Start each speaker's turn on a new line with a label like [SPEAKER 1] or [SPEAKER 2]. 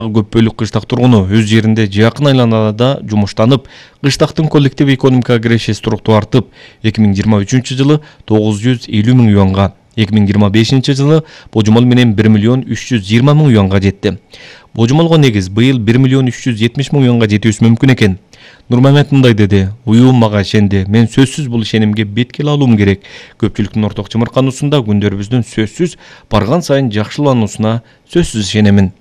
[SPEAKER 1] Көпбөлүк кыштак тургуну өз жеринде жакын айланада жумуштанып, кыштактын коллектив экономика кирешеси туруктуу артып, 2023 жылы 950 миң юанга, 2025 жылы божомол менен 1 миллион 320 миң юанга жетти. Божомолго негиз быйыл 1 миллион 370 миң юанга жетүүсү мүмкүн экен. Нурмамед мындай деди: "Уюм мага ишенди. Мен сөзсүз бул ишенимге беткел алуум керек. Көпчүлүктүн орток чымыркануусунда күндөрүбүздүн сөзсүз барган сайын жакшылануусуна сөзсүз ишенемин."